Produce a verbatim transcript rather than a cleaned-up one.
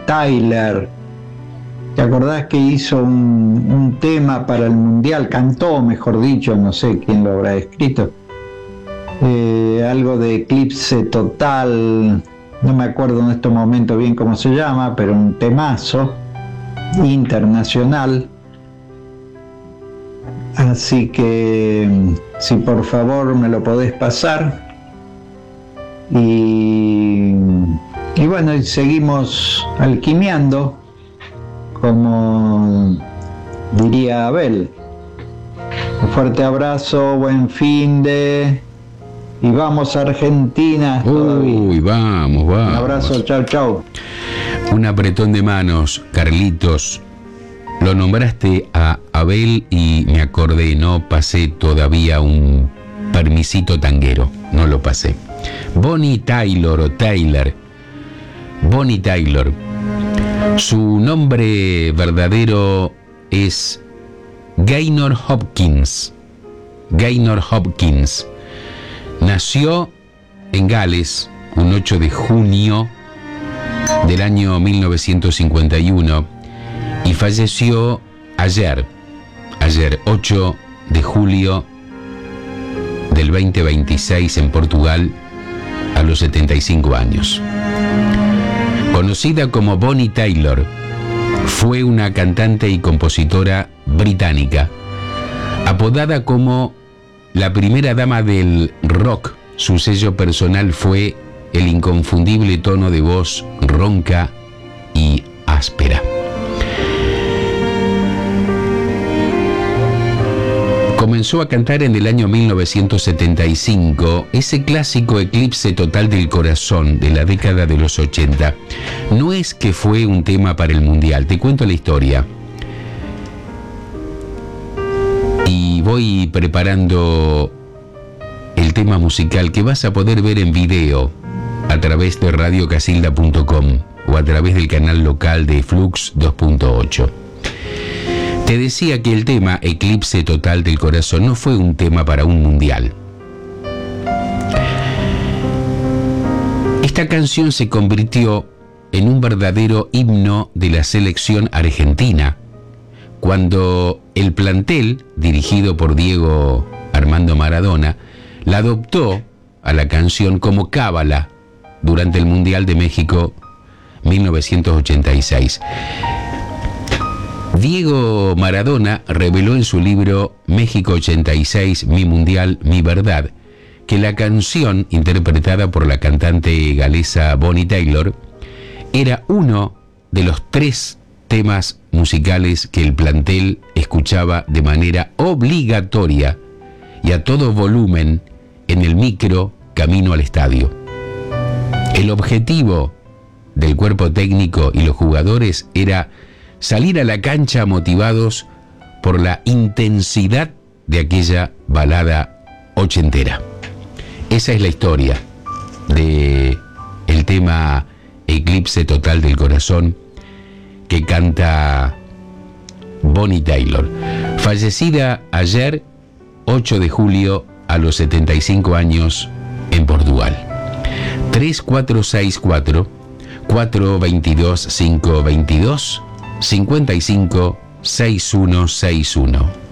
Tyler. ¿Te acordás que hizo un, un tema para el Mundial? Cantó, mejor dicho, no sé quién lo habrá escrito. Eh, algo de Eclipse Total, no me acuerdo en estos momentos bien cómo se llama, pero un temazo internacional. Así que, si por favor me lo podés pasar. Y, y bueno, y seguimos alquimiando, como diría Abel. Un fuerte abrazo, buen fin de... Y vamos a Argentina. Uy, vamos, vamos. Un abrazo, chau, chau. Un apretón de manos, Carlitos. Lo nombraste a Abel y me acordé, no pasé todavía un permisito tanguero, no lo pasé. Bonnie Tyler o Taylor. Bonnie Tyler. Su nombre verdadero es Gaynor Hopkins. Gaynor Hopkins. Nació en Gales un ocho de junio del año mil novecientos cincuenta y uno y falleció ayer, ayer ocho de julio del veinte veintiséis en Portugal a los setenta y cinco años. Conocida como Bonnie Tyler, fue una cantante y compositora británica, apodada como la primera dama del rock. Su sello personal fue el inconfundible tono de voz ronca y áspera. Comenzó a cantar en el año mil novecientos setenta y cinco, ese clásico Eclipse Total del Corazón de la década de los ochenta. No es que fue un tema para el Mundial, te cuento la historia. Y voy preparando el tema musical que vas a poder ver en video a través de radio casilda punto com o a través del canal local de Flux dos punto ocho. Te decía que el tema Eclipse Total del Corazón no fue un tema para un mundial. Esta canción se convirtió en un verdadero himno de la selección argentina, cuando el plantel, dirigido por Diego Armando Maradona, la adoptó a la canción como cábala durante el Mundial de México mil novecientos ochenta y seis. Diego Maradona reveló en su libro México ochenta y seis, Mi Mundial, Mi Verdad, que la canción, interpretada por la cantante galesa Bonnie Tyler, era uno de los tres temas musicales que el plantel escuchaba de manera obligatoria y a todo volumen en el micro camino al estadio. El objetivo del cuerpo técnico y los jugadores era salir a la cancha motivados por la intensidad de aquella balada ochentera. Esa es la historia de el tema Eclipse Total del Corazón que canta Bonnie Tyler, fallecida ayer ocho de julio a los setenta y cinco años en Portugal. tres cuatro seis cuatro, cuatro dos dos, cinco dos dos, cinco cinco seis uno seis uno.